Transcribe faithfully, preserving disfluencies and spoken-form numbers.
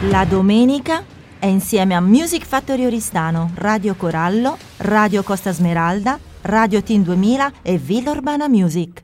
La domenica è insieme a Music Factory Oristano, Radio Corallo, Radio Costa Smeralda, Radio Team duemila e Villa Urbana Music.